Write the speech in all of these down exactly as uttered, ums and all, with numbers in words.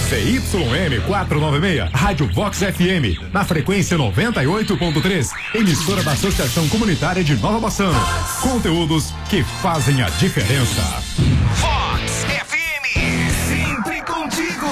C Y M quatrocentos e noventa e seis, Rádio Vox F M, na frequência noventa e oito ponto três, emissora da Associação Comunitária de Nova Bassano. Conteúdos que fazem a diferença. Vox F M, sempre contigo.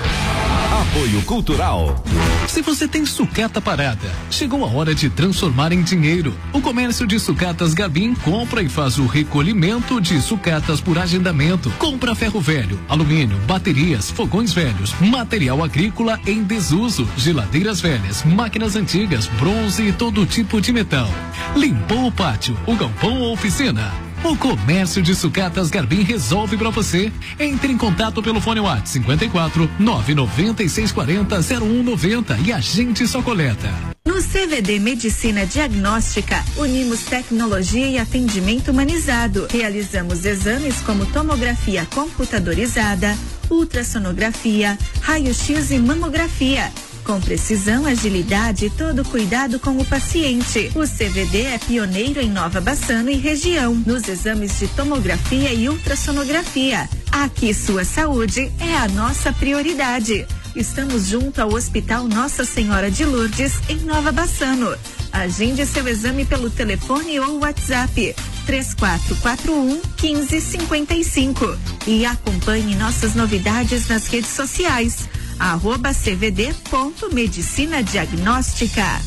Apoio Cultural. Se você tem sucata parada, chegou a hora de transformar em dinheiro. O comércio de sucatas Garbim compra e faz o recolhimento de sucatas por agendamento. Compra ferro velho, alumínio, baterias, fogões velhos, material agrícola em desuso, geladeiras velhas, máquinas antigas, bronze e todo tipo de metal. Limpou o pátio, o galpão ou oficina? O comércio de sucatas Garbim resolve para você. Entre em contato pelo fone WhatsApp cinquenta e quatro, nove nove seis quatro zero, zero um nove zero e a gente só coleta. No C V D Medicina Diagnóstica, unimos tecnologia e atendimento humanizado. Realizamos exames como tomografia computadorizada, ultrassonografia, raio-x e mamografia. Com precisão, agilidade e todo cuidado com o paciente. O C V D é pioneiro em Nova Bassano e região, nos exames de tomografia e ultrassonografia. Aqui sua saúde é a nossa prioridade. Estamos junto ao Hospital Nossa Senhora de Lourdes, em Nova Bassano. Agende seu exame pelo telefone ou WhatsApp três quatro quatro um, um cinco cinco cinco e acompanhe nossas novidades nas redes sociais. Arroba C V D ponto Medicina Diagnóstica.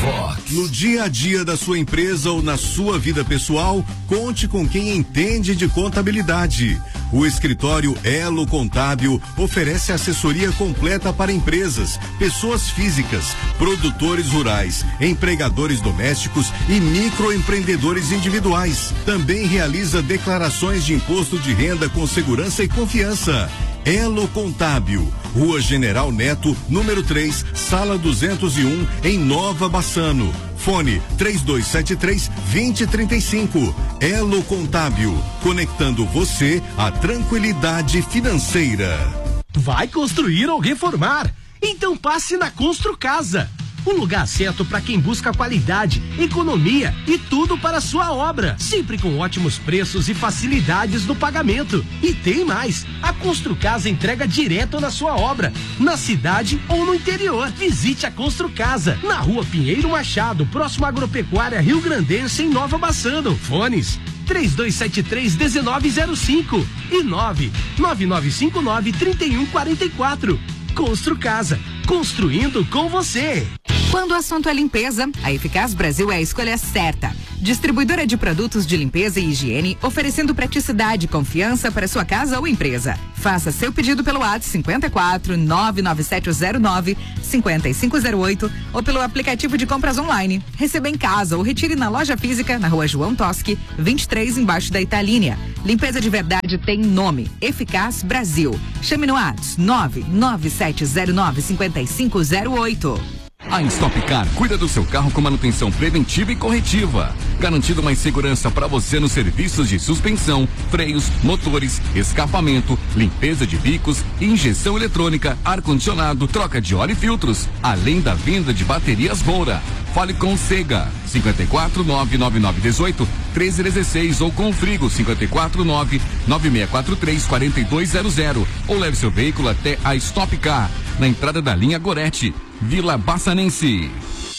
No dia a dia da sua empresa ou na sua vida pessoal, conte com quem entende de contabilidade. O escritório Elo Contábil oferece assessoria completa para empresas, pessoas físicas, produtores rurais, empregadores domésticos e microempreendedores individuais. Também realiza declarações de imposto de renda com segurança e confiança. Elo Contábil, Rua General Neto, número três, sala duzentos e um, em Nova Bassano. Fone três dois sete três, dois zero três cinco. Elo Contábil, conectando você à tranquilidade financeira. Vai construir ou reformar? Então passe na Constru Casa. Um lugar certo para quem busca qualidade, economia e tudo para a sua obra. Sempre com ótimos preços e facilidades no pagamento. E tem mais, a Constru Casa entrega direto na sua obra, na cidade ou no interior. Visite a Constru Casa, na Rua Pinheiro Machado, próximo à Agropecuária Rio Grandense, em Nova Bassano. Fones três dois sete três, um nove zero cinco e nove nove nove cinco nove, três um quatro quatro. Constru Casa, construindo com você. Quando o assunto é limpeza, a Eficaz Brasil é a escolha certa. Distribuidora de produtos de limpeza e higiene, oferecendo praticidade e confiança para sua casa ou empresa. Faça seu pedido pelo WhatsApp cinquenta e quatro, nove nove sete zero nove, cinco cinco zero oito ou pelo aplicativo de compras online. Receba em casa ou retire na loja física, na Rua João Toschi, vinte e três, embaixo da Italínia. Limpeza de verdade tem nome, Eficaz Brasil. Chame no WhatsApp nove nove sete zero nove, cinco cinco zero oito. A Stop Car cuida do seu carro com manutenção preventiva e corretiva, garantindo mais segurança para você nos serviços de suspensão, freios, motores, escapamento, limpeza de bicos, injeção eletrônica, ar-condicionado, troca de óleo e filtros, além da venda de baterias Moura. Fale com Sega, cinco quatro nove nove nove um oito, três um seis ou com Frigo, cinco quatro nove nove seis quatro três, quatro dois zero zero, ou leve seu veículo até a Stop Car, na entrada da linha Gorete, Vila Bassanense.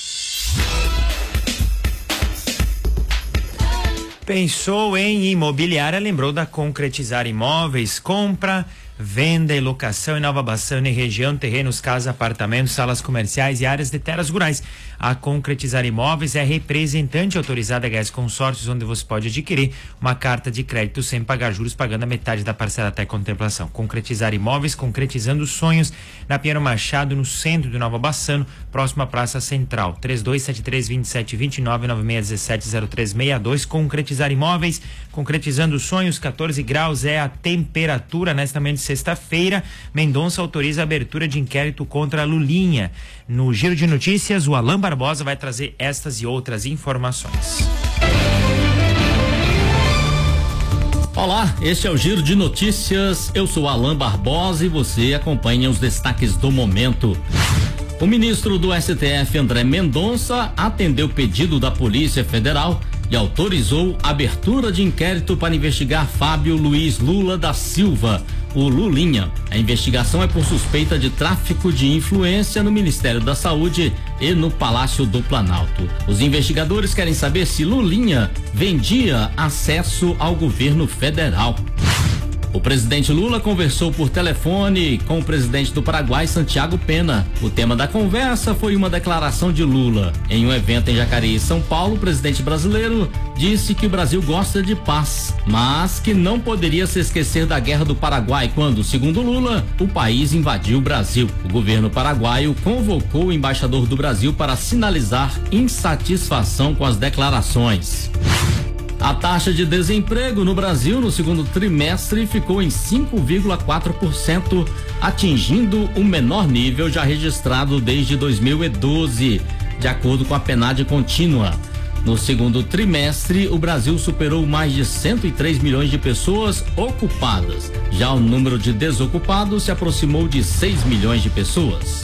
Pensou em imobiliária, lembrou da Concretizar Imóveis, compra, venda e locação em Nova Bassano e região, terrenos, casas, apartamentos, salas comerciais e áreas de terras rurais. A Concretizar Imóveis é representante autorizada H S Consórcios, onde você pode adquirir uma carta de crédito sem pagar juros, pagando a metade da parcela até contemplação. Concretizar Imóveis, concretizando sonhos, na Pinheiro Machado, no centro de Nova Bassano, próximo à Praça Central. três dois sete três, dois sete dois nove, nove seis um sete, zero três seis dois. Concretizar Imóveis, concretizando sonhos, quatorze graus é a temperatura nesta manhã de sexta-feira. Mendonça autoriza a abertura de inquérito contra a Lulinha. No Giro de Notícias, o Alain Barbosa vai trazer estas e outras informações. Olá, este é o Giro de Notícias. Eu sou Alain Barbosa e você acompanha os destaques do momento. O ministro do S T F, André Mendonça, atendeu pedido da Polícia Federal e autorizou a abertura de inquérito para investigar Fábio Luiz Lula da Silva, o Lulinha. A investigação é por suspeita de tráfico de influência no Ministério da Saúde e no Palácio do Planalto. Os investigadores querem saber se Lulinha vendia acesso ao governo federal. O presidente Lula conversou por telefone com o presidente do Paraguai, Santiago Pena. O tema da conversa foi uma declaração de Lula. Em um evento em Jacareí, São Paulo, o presidente brasileiro disse que o Brasil gosta de paz, mas que não poderia se esquecer da guerra do Paraguai quando, segundo Lula, o país invadiu o Brasil. O governo paraguaio convocou o embaixador do Brasil para sinalizar insatisfação com as declarações. A taxa de desemprego no Brasil no segundo trimestre ficou em cinco vírgula quatro por cento, atingindo o menor nível já registrado desde dois mil e doze, de acordo com a PNAD contínua. No segundo trimestre, o Brasil superou mais de cento e três milhões de pessoas ocupadas. Já o número de desocupados se aproximou de seis milhões de pessoas.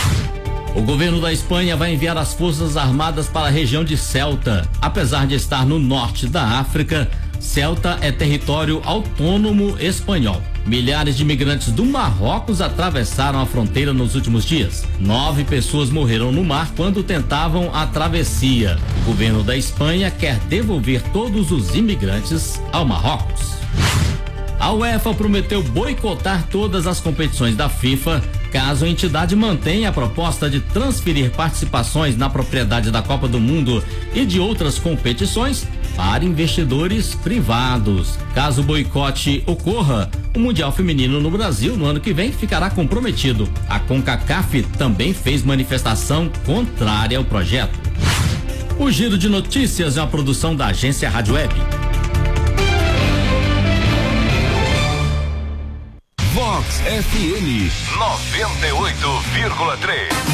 O governo da Espanha vai enviar as Forças Armadas para a região de Ceuta. Apesar de estar no norte da África, Ceuta é território autônomo espanhol. Milhares de imigrantes do Marrocos atravessaram a fronteira nos últimos dias. Nove pessoas morreram no mar quando tentavam a travessia. O governo da Espanha quer devolver todos os imigrantes ao Marrocos. A UEFA prometeu boicotar todas as competições da FIFA caso a entidade mantenha a proposta de transferir participações na propriedade da Copa do Mundo e de outras competições para investidores privados. Caso o boicote ocorra, o Mundial Feminino no Brasil no ano que vem ficará comprometido. A CONCACAF também fez manifestação contrária ao projeto. O Giro de Notícias é uma produção da agência Rádio Web. Vox F M noventa e oito vírgula três.